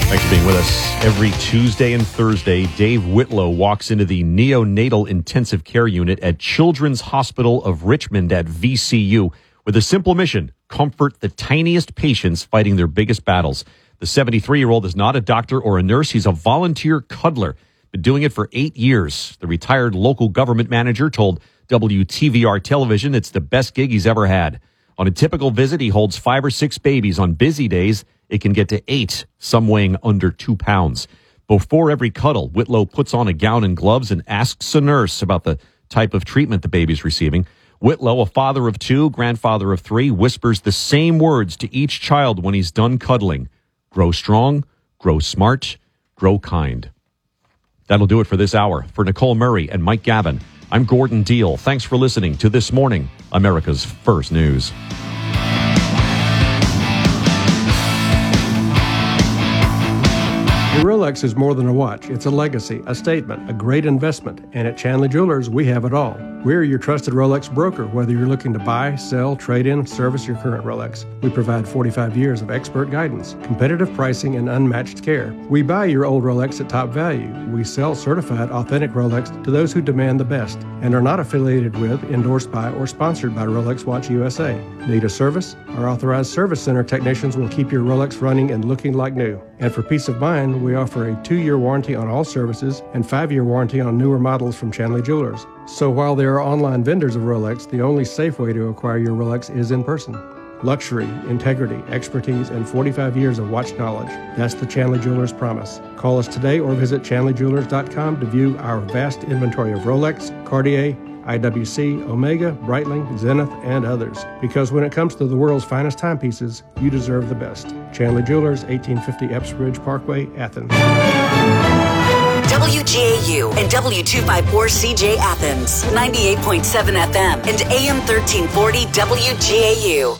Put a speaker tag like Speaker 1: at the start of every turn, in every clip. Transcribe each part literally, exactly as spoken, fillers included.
Speaker 1: Thanks for being with us. Every Tuesday and Thursday, Dave Whitlow walks into the neonatal intensive care unit at Children's Hospital of Richmond at V C U with a simple mission: comfort the tiniest patients fighting their biggest battles. The seventy-three-year-old is not a doctor or a nurse. He's a volunteer cuddler. Been doing it for eight years. The retired local government manager told W T V R television it's the best gig he's ever had. On a typical visit, he holds five or six babies. On busy days, it can get to eight, some weighing under two pounds. Before every cuddle, Whitlow puts on a gown and gloves and asks a nurse about the type of treatment the baby's receiving. Whitlow, a father of two, grandfather of three, whispers the same words to each child when he's done cuddling. Grow strong, grow smart, grow kind. That'll do it for this hour. For Nicole Murray and Mike Gavin, I'm Gordon Deal. Thanks for listening to This Morning, America's First News.
Speaker 2: Your Rolex is more than a watch. It's a legacy, a statement, a great investment. And at Chandler Jewelers, we have it all. We're your trusted Rolex broker, whether you're looking to buy, sell, trade in, service your current Rolex. We provide forty-five years of expert guidance, competitive pricing, and unmatched care. We buy your old Rolex at top value. We sell certified, authentic Rolex to those who demand the best and are not affiliated with, endorsed by, or sponsored by Rolex Watch U S A. Need a service? Our authorized service center technicians will keep your Rolex running and looking like new. And for peace of mind, we offer a two-year warranty on all services and five-year warranty on newer models from Chandler Jewelers. So while there are online vendors of Rolex, the only safe way to acquire your Rolex is in person. Luxury, integrity, expertise, and forty-five years of watch knowledge. That's the Chandler Jewelers promise. Call us today or visit chandler jewelers dot com to view our vast inventory of Rolex, Cartier, I W C, Omega, Breitling, Zenith, and others. Because when it comes to the world's finest timepieces, you deserve the best. Chandler Jewelers, eighteen fifty Epps Parkway, Athens.
Speaker 3: W G A U and W two fifty-four C J Athens, ninety-eight point seven F M and A M thirteen forty W G A U.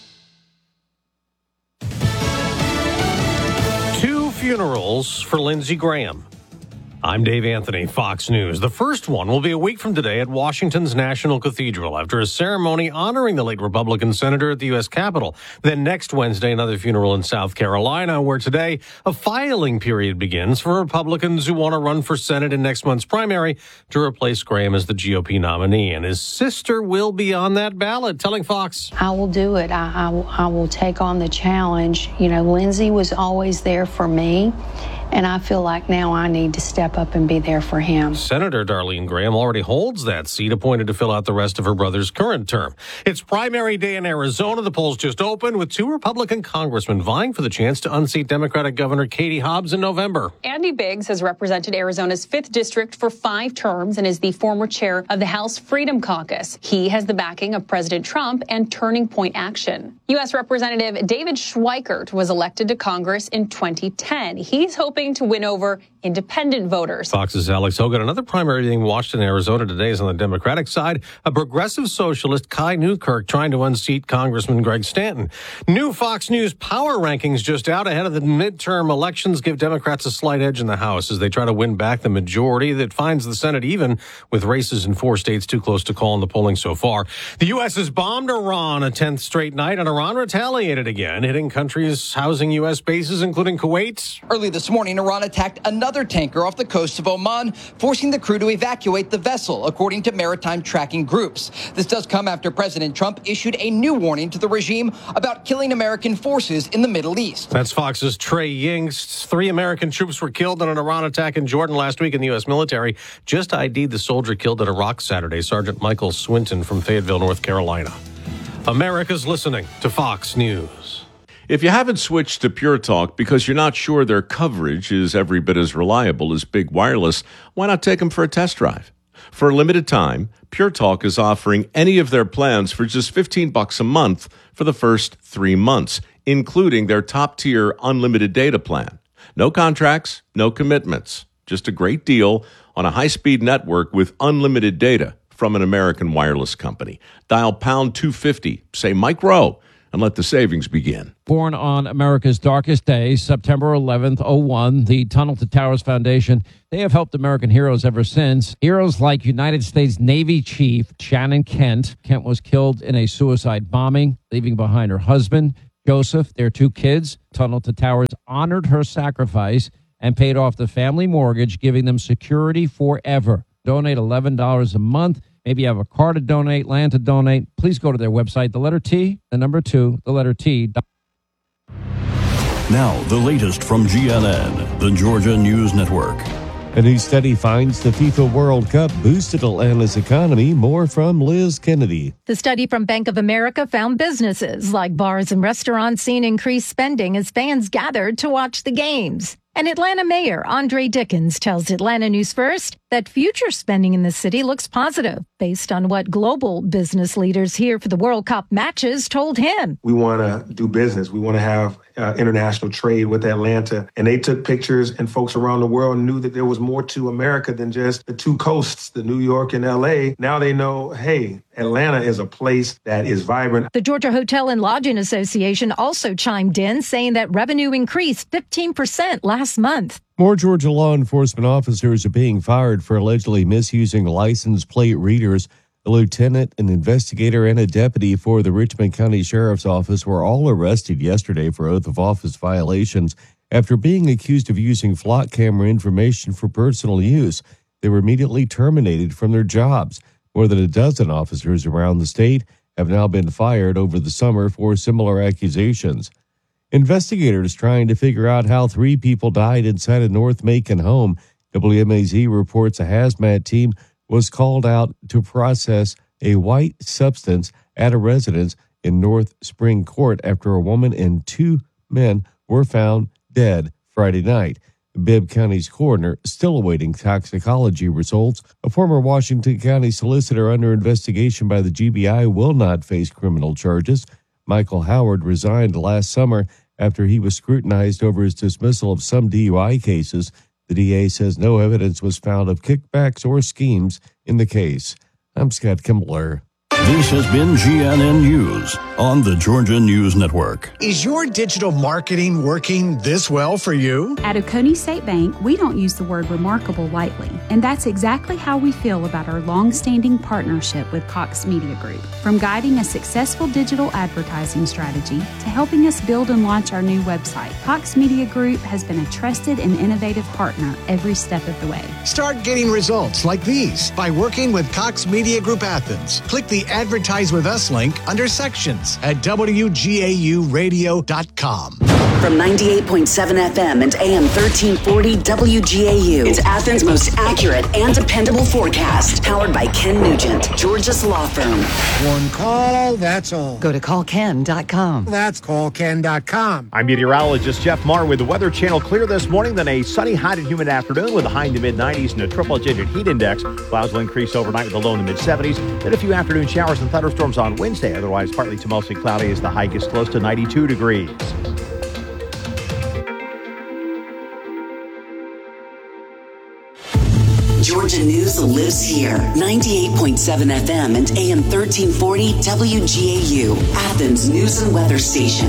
Speaker 4: Two funerals for Lindsey Graham. I'm Dave Anthony, Fox News. The first one will be a week from today at Washington's National Cathedral after a ceremony honoring the late Republican senator at the U S Capitol. Then next Wednesday, another funeral in South Carolina, where today a filing period begins for Republicans who want to run for Senate in next month's primary to replace Graham as the G O P nominee. And his sister will be on that ballot, telling Fox,
Speaker 5: I will do it. I, I, will, I will take on the challenge. You know, Lindsey was always there for me. And I feel like now I need to step up and be there for him.
Speaker 4: Senator Darlene Graham already holds that seat, appointed to fill out the rest of her brother's current term. It's primary day in Arizona. The polls just opened with two Republican congressmen vying for the chance to unseat Democratic Governor Katie Hobbs in November.
Speaker 6: Andy Biggs has represented Arizona's fifth district for five terms and is the former chair of the House Freedom Caucus. He has the backing of President Trump and Turning Point Action. U S Representative David Schweikert was elected to Congress in twenty ten. He's hoping to win over independent voters.
Speaker 4: Fox's Alex Hogan. Another primary being watched in Arizona today is on the Democratic side. A progressive socialist, Kai Newkirk, trying to unseat Congressman Greg Stanton. New Fox News power rankings just out ahead of the midterm elections give Democrats a slight edge in the House as they try to win back the majority that finds the Senate even, with races in four states too close to call in the polling so far. The U S has bombed Iran a tenth straight night, and Iran retaliated again, hitting countries housing U S bases, including Kuwait.
Speaker 7: Early this morning, Iran attacked another tanker off the coast of Oman, forcing the crew to evacuate the vessel, according to maritime tracking groups. This does come after President Trump issued a new warning to the regime about killing American forces in the Middle East.
Speaker 4: That's Fox's Trey Yingst. Three American troops were killed in an Iran attack in Jordan last week, and the U S military just I D'd the soldier killed at Iraq Saturday, Sergeant Michael Swinton from Fayetteville, North Carolina. America's listening to Fox News.
Speaker 8: If you haven't switched to Pure Talk because you're not sure their coverage is every bit as reliable as Big Wireless, why not take them for a test drive? For a limited time, Pure Talk is offering any of their plans for just fifteen bucks a month for the first three months, including their top-tier unlimited data plan. No contracts, no commitments, just a great deal on a high-speed network with unlimited data from an American wireless company. Dial pound two fifty, say Mike Rowe, and let the savings begin.
Speaker 9: Born on America's darkest day, September eleventh, oh one, the Tunnel to Towers Foundation, they have helped American heroes ever since. Heroes like United States Navy Chief Shannon Kent. Kent was killed in a suicide bombing, leaving behind her husband, Joseph, their two kids. Tunnel to Towers honored her sacrifice and paid off the family mortgage, giving them security forever. Donate eleven dollars a month. Maybe you have a car to donate, land to donate. Please go to their website, the letter T, the number two, the letter T.
Speaker 10: Now, the latest from G N N, the Georgia News Network.
Speaker 11: A new study finds the FIFA World Cup boosted Atlanta's economy. More from Liz Kennedy.
Speaker 12: The study from Bank of America found businesses like bars and restaurants seeing increased spending as fans gathered to watch the games. And Atlanta Mayor Andre Dickens tells Atlanta News First that future spending in the city looks positive based on what global business leaders here for the World Cup matches told him.
Speaker 13: We want to do business. We want to have uh, international trade with Atlanta. And they took pictures, and folks around the world knew that there was more to America than just the two coasts, the New York and L A. Now they know, hey, Atlanta is a place that is vibrant.
Speaker 12: The Georgia Hotel and Lodging Association also chimed in, saying that revenue increased fifteen percent last month.
Speaker 11: More Georgia law enforcement officers are being fired for allegedly misusing license plate readers. A lieutenant, an investigator, and a deputy for the Richmond County Sheriff's Office were all arrested yesterday for oath of office violations after being accused of using flock camera information for personal use. They were immediately terminated from their jobs. More than a dozen officers around the state have now been fired over the summer for similar accusations. Investigators trying to figure out how three people died inside a North Macon home. W M A Z reports a hazmat team was called out to process a white substance at a residence in North Spring Court after a woman and two men were found dead Friday night. Bibb County's coroner still awaiting toxicology results. A former Washington County solicitor under investigation by the G B I will not face criminal charges. Michael Howard resigned last summer after he was scrutinized over his dismissal of some D U I cases. The D A says no evidence was found of kickbacks or schemes in the case. I'm Scott Kimbler.
Speaker 10: This has been G N N News on the Georgia News Network.
Speaker 14: Is your digital marketing working this well for you?
Speaker 15: At Oconee State Bank, we don't use the word remarkable lightly, and that's exactly how we feel about our long-standing partnership with Cox Media Group. From guiding a successful digital advertising strategy to helping us build and launch our new website, Cox Media Group has been a trusted and innovative partner every step of the way.
Speaker 14: Start getting results like these by working with Cox Media Group Athens. Click the Advertise with Us link under Sections at W G A U radio dot com.
Speaker 3: From ninety-eight point seven F M and A M thirteen forty W G A U, it's Athens' most accurate and dependable forecast. Powered by Ken Nugent, Georgia's law firm.
Speaker 14: One call, that's all.
Speaker 16: Go to call ken dot com.
Speaker 14: That's call ken dot com.
Speaker 17: I'm meteorologist Jeff Marr with the Weather Channel. Clear this morning, then a sunny, hot and humid afternoon with a high in the mid nineties and a triple-digit heat index. Clouds will increase overnight with a low in the mid seventies. Then a few afternoon showers and thunderstorms on Wednesday. Otherwise, partly to mostly cloudy as the high gets close to ninety-two degrees.
Speaker 3: Georgia News lives here. ninety-eight point seven F M and A M thirteen forty W G A U, Athens News and Weather Station.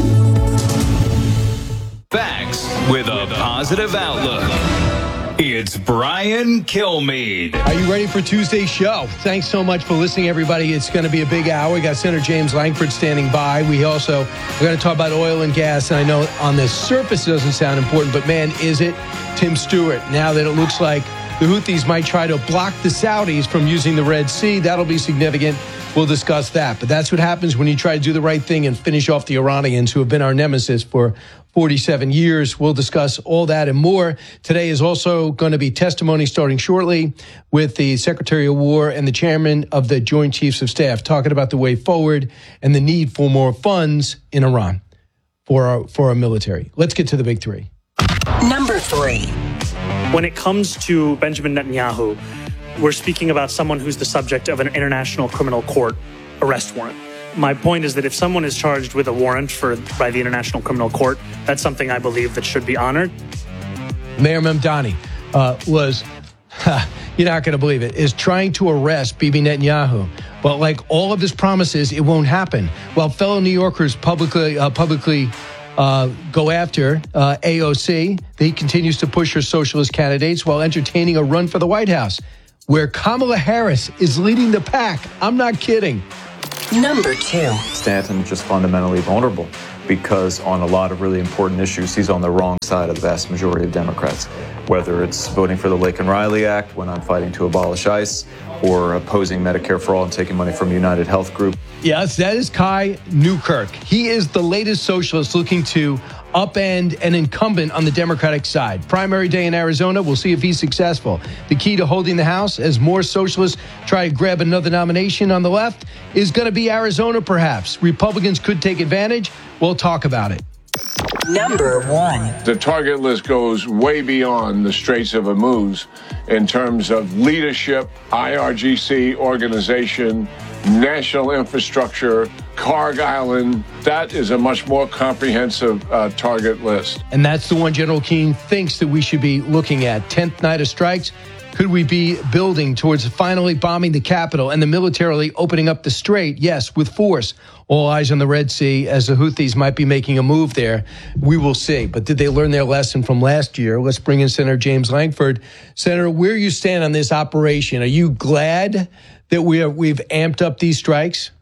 Speaker 18: Facts with a positive outlook. It's Brian Kilmeade.
Speaker 19: Are you ready for Tuesday's show? Thanks so much for listening, everybody. It's going to be a big hour. We got Senator James Lankford standing by. We also we're going to talk about oil and gas. And I know on the surface it doesn't sound important, but man, is it? Tim Stewart. Now that it looks like the Houthis might try to block the Saudis from using the Red Sea, that'll be significant. We'll discuss that. But that's what happens when you try to do the right thing and finish off the Iranians, who have been our nemesis for forty-seven years. We'll discuss all that and more. Today is also going to be testimony starting shortly with the Secretary of War and the Chairman of the Joint Chiefs of Staff, talking about the way forward and the need for more funds in Iran for our, for our military. Let's get to the big three.
Speaker 3: Number three.
Speaker 20: When it comes to Benjamin Netanyahu, we're speaking about someone who's the subject of an international criminal court arrest warrant. My point is that if someone is charged with a warrant for by the International Criminal Court, that's something I believe that should be honored.
Speaker 19: Mayor Mamdani uh, was, you're not going to believe it, is trying to arrest Bibi Netanyahu. But like all of his promises, it won't happen. While fellow New Yorkers publicly uh, publicly uh, go after uh, A O C, he continues to push her socialist candidates while entertaining a run for the White House, where Kamala Harris is leading the pack. I'm not kidding.
Speaker 3: Number two.
Speaker 21: Stanton just fundamentally vulnerable. because on a lot of really important issues, he's on the wrong side of the vast majority of Democrats, whether it's voting for the Laken Riley Act when I'm fighting to abolish ICE, or opposing Medicare for all and taking money from United Health Group.
Speaker 19: Yes, that is Kai Newkirk. He is the latest socialist looking to upend an incumbent on the Democratic side. Primary day in Arizona, we'll see if he's successful. The key to holding the House, as more socialists try to grab another nomination on the left, is going to be Arizona, perhaps. Republicans could take advantage. We'll talk about it.
Speaker 22: Number one. The target list goes way beyond the Straits of Hormuz in terms of leadership, I R G C organization, national infrastructure, Karg Island. That is a much more comprehensive uh, target list.
Speaker 19: And that's the one General Keane thinks that we should be looking at. tenth night of strikes. Could we be building towards finally bombing the Capitol and the militarily opening up the strait? Yes, with force. All eyes on the Red Sea as the Houthis might be making a move there. We will see. But did they learn their lesson from last year? Let's bring in Senator James Lankford. Senator, where you stand on this operation? Are you glad that we are, we've amped up these strikes?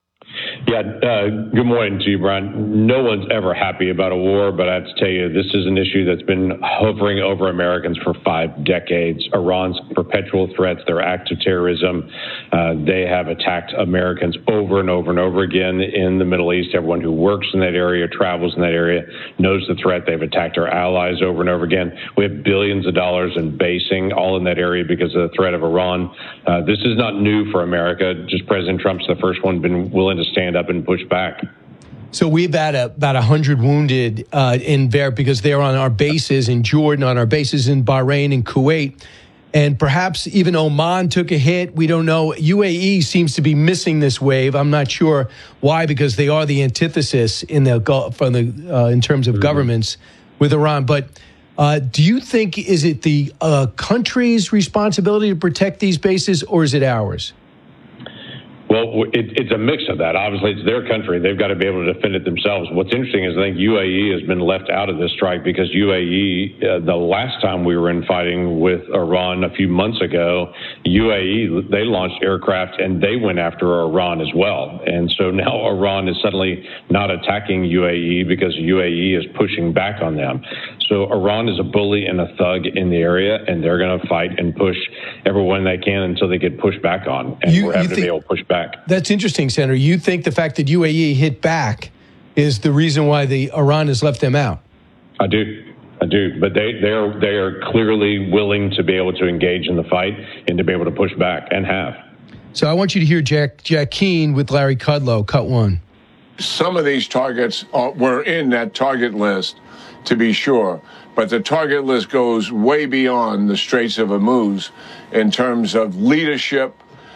Speaker 23: Yeah, uh, good morning to you, Brian. No one's ever happy about a war, but I have to tell you, this is an issue that's been hovering over Americans for five decades. Iran's perpetual threats, their acts of terrorism, uh, they have attacked Americans over and over and over again in the Middle East. Everyone who works in that area, travels in that area, knows the threat. They've attacked our allies over and over again. We have billions of dollars in basing all in that area because of the threat of Iran. Uh, this is not new for America. Just President Trump's the first one been willing to stand up and push back.
Speaker 19: So we've had a, about one hundred wounded uh, in there because they're on our bases in Jordan, on our bases in Bahrain and Kuwait. And perhaps even Oman took a hit. We don't know. U A E seems to be missing this wave. I'm not sure why, because they are the antithesis in the from the uh, in terms of mm-hmm. governments with Iran. But uh, do you think, is it the uh, country's responsibility to protect these bases, or is it ours?
Speaker 23: Well, it, it's a mix of that. Obviously, it's their country. They've got to be able to defend it themselves. What's interesting is I think U A E has been left out of this strike because U A E, uh, the last time we were in fighting with Iran a few months ago, U A E, they launched aircraft and they went after Iran as well. And so now Iran is suddenly not attacking U A E because U A E is pushing back on them. So Iran is a bully and a thug in the area, and they're going to fight and push everyone they can until they get pushed back on. And
Speaker 19: You-
Speaker 23: we're having
Speaker 19: you
Speaker 23: to
Speaker 19: think-
Speaker 23: be able to push back.
Speaker 19: That's interesting, Senator. You think the fact that U A E hit back is the reason why the Iran has left them out?
Speaker 23: I do. I do. But they, they are they are clearly willing to be able to engage in the fight and to be able to push back, and have.
Speaker 19: So I want you to hear Jack, Jack Keane with Larry Kudlow, cut one.
Speaker 22: Some of these targets are, were in that target list, to be sure. But the target list goes way beyond the Straits of Hormuz in terms of leadership,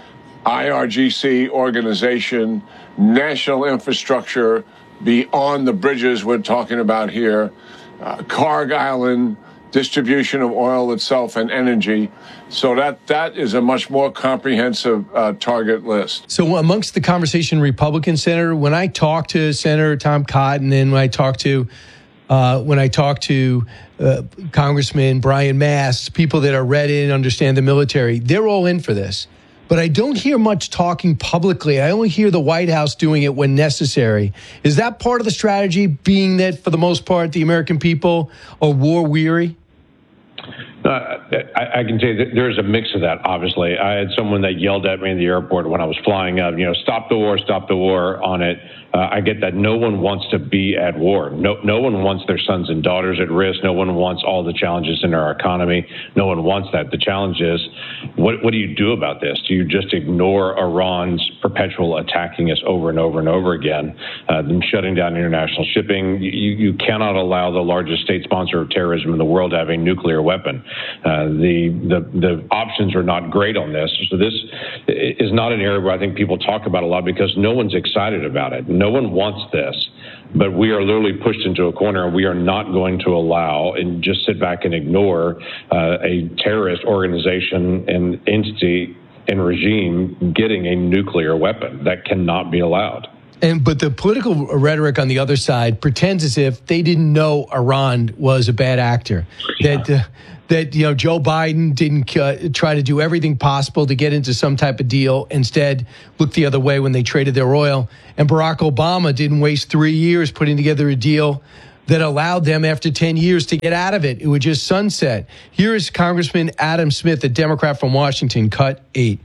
Speaker 22: I R G C organization, national infrastructure, beyond the bridges we're talking about here, uh, Karg Island, distribution of oil itself and energy. So that that is a much more comprehensive uh, target list.
Speaker 19: So amongst the conversation, Republican Senator, when I talk to Senator Tom Cotton and when I talk to uh, when I talk to uh, Congressman Brian Mast, people that are read in, understand the military, they're all in for this. But I don't hear much talking publicly. I only hear the White House doing it when necessary. Is that part of the strategy, being that, for the most part, the American people are war-weary?
Speaker 23: Uh, I, I can tell you that there's a mix of that, obviously. I had someone that yelled at me in the airport when I was flying up, you know, stop the war, stop the war on it. Uh, I get that no one wants to be at war. No, no one wants their sons and daughters at risk. No one wants all the challenges in our economy. No one wants that. The challenge is, what, what do you do about this? Do you just ignore Iran's perpetual attacking us over and over and over again, uh, them shutting down international shipping? You, you cannot allow the largest state sponsor of terrorism in the world to have a nuclear weapon. Uh, the, the the options are not great on this. So this is not an area where I think people talk about a lot because no one's excited about it. No one wants this, but we are literally pushed into a corner, and we are not going to allow and just sit back and ignore uh, a terrorist organization and entity and regime getting a nuclear weapon. That cannot be allowed.
Speaker 19: And but the political rhetoric on the other side pretends as if they didn't know Iran was a bad actor. That uh, that, you know, Joe Biden didn't uh, try to do everything possible to get into some type of deal, instead looked the other way when they traded their oil. And Barack Obama didn't waste three years putting together a deal that allowed them after ten years to get out of it. It would just sunset. Here is Congressman Adam Smith, a Democrat from Washington, cut eight.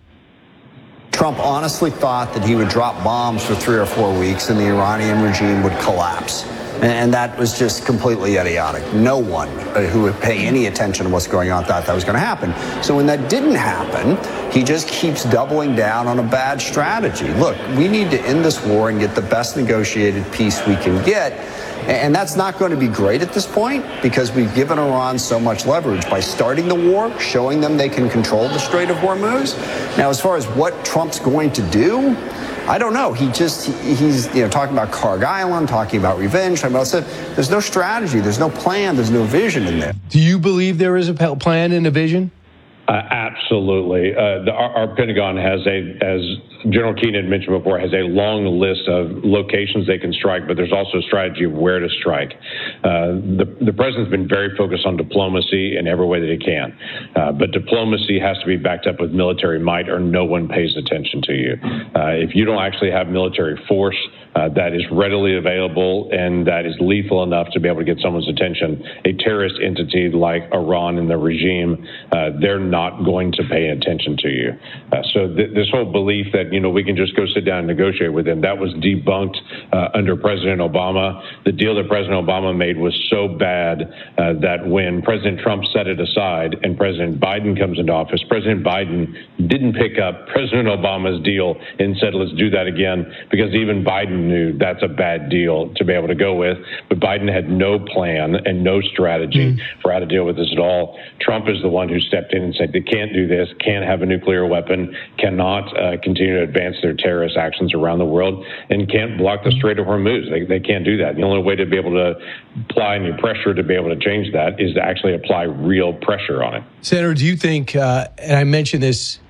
Speaker 1: Trump honestly thought that he would drop bombs for three or four weeks and the Iranian regime would collapse. And that was just completely idiotic. No one who would pay any attention to what's going on thought that was going to happen. So when that didn't happen, he just keeps doubling down on a bad strategy. Look, we need to end this war and get the best negotiated peace we can get. And that's not going to be great at this point because we've given Iran so much leverage by starting the war, showing them they can control the Strait of Hormuz. Now, as far as what Trump's going to do, I don't know. He just, he, he's, you know, talking about Carg Island, talking about revenge, talking about stuff. There's no strategy. There's no plan. There's no vision in there.
Speaker 19: Do you believe there is a plan and a vision?
Speaker 23: Uh, absolutely. Uh, the, our, our Pentagon has a, as General Keenan mentioned before, has a long list of locations they can strike, but there's also a strategy of where to strike. Uh, the, the president's been very focused on diplomacy in every way that he can, uh, but diplomacy has to be backed up with military might or no one pays attention to you. Uh, if you don't actually have military force Uh, that is readily available and that is lethal enough to be able to get someone's attention, a terrorist entity like Iran and the regime, uh, they're not going to pay attention to you. Uh, so th- this whole belief that, you know, we can just go sit down and negotiate with them, that was debunked uh, under President Obama. The deal that President Obama made was so bad uh, that when President Trump set it aside and President Biden comes into office, President Biden didn't pick up President Obama's deal and said, let's do that again, because even Biden knew that's a bad deal to be able to go with. But Biden had no plan and no strategy mm. for how to deal with this at all. Trump is the one who stepped in and said they can't do this, can't have a nuclear weapon, cannot uh, continue to advance their terrorist actions around the world, and can't block the Strait of Hormuz. They, they can't do that. The only way to be able to apply any pressure to be able to change that is to actually apply real pressure on it.
Speaker 19: Senator, do you think, uh, and I mentioned this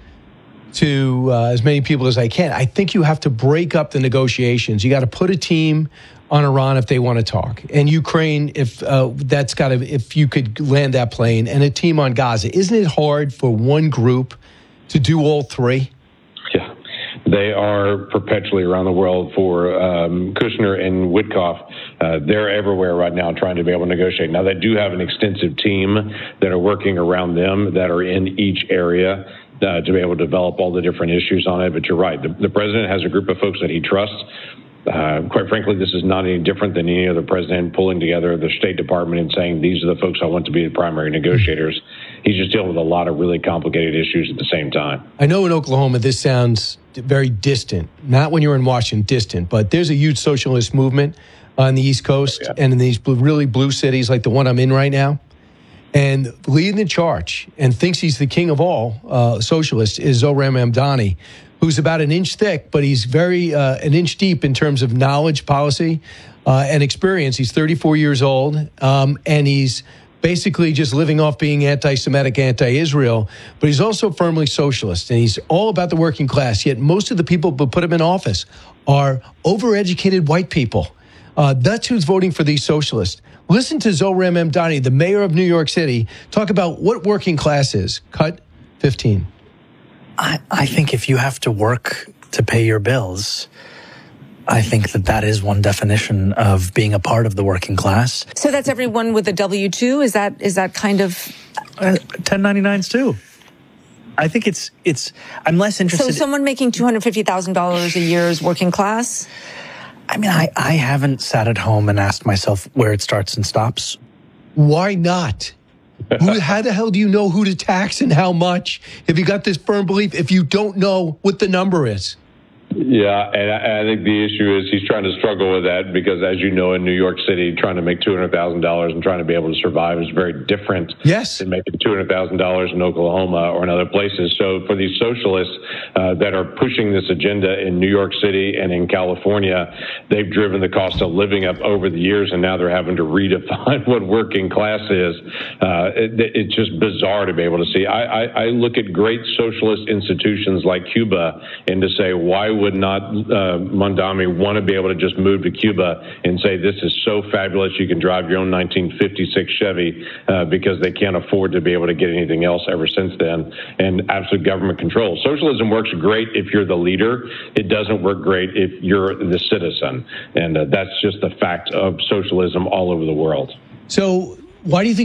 Speaker 19: to uh, as many people as I can, I think you have to break up the negotiations. You got to put a team on Iran if they want to talk, and Ukraine if uh, that's got to, if you could land that plane, and a team on Gaza. Isn't it hard for one group to do all three?
Speaker 23: Yeah, they are perpetually around the world for um, Kushner and Witkoff. Uh, they're everywhere right now trying to be able to negotiate. Now, they do have an extensive team that are working around them that are in each area Uh, to be able to develop all the different issues on it. But you're right. The, the president has a group of folks that he trusts. Uh, quite frankly, this is not any different than any other president pulling together the State Department and saying, these are the folks I want to be the primary negotiators. He's just dealing with a lot of really complicated issues at the same time.
Speaker 19: I know in Oklahoma, this sounds very distant, not when you're in Washington, distant, but there's a huge socialist movement on the East Coast yeah. and in these blue, really blue cities like the one I'm in right now. And leading the charge and thinks he's the king of all uh, socialists is Zohran Mamdani, who's about an inch thick, but he's very uh, an inch deep in terms of knowledge, policy, uh, and experience. He's thirty-four years old, um, and he's basically just living off being anti-Semitic, anti-Israel, but he's also firmly socialist, and he's all about the working class, yet most of the people who put him in office are overeducated white people. Uh, that's who's voting for these socialists. Listen to Zohran Mamdani, the mayor of New York City, talk about what working class is. Cut fifteen.
Speaker 2: I, I think if you have to work to pay your bills, I think that that is one definition of being a part of the working class.
Speaker 5: So that's everyone with a W two? Is that is that kind of...
Speaker 2: Uh, ten ninety-nines too. I think it's, it's, I'm less interested...
Speaker 5: So someone making two hundred fifty thousand dollars a year is working class?
Speaker 2: I mean, I, I haven't sat at home and asked myself where it starts and stops.
Speaker 19: Why not? Who, how the hell do you know who to tax and how much? Have you got this firm belief if you don't know what the number is?
Speaker 23: Yeah, and I, I think the issue is he's trying to struggle with that because, as you know, in New York City, trying to make two hundred thousand dollars and trying to be able to survive is very different
Speaker 19: yes.
Speaker 23: than making two hundred thousand dollars in Oklahoma or in other places. So for these socialists uh, that are pushing this agenda in New York City and in California, they've driven the cost of living up over the years, and now they're having to redefine what working class is. Uh, it, it's just bizarre to be able to see. I, I, I look at great socialist institutions like Cuba and to say, why would not, uh, Mondami, want to be able to just move to Cuba and say, this is so fabulous, you can drive your own nineteen fifty-six Chevy, uh, because they can't afford to be able to get anything else ever since then, and absolute government control. Socialism works great if you're the leader. It doesn't work great if you're the citizen. And uh, that's just the fact of socialism all over the world.
Speaker 19: So why do you think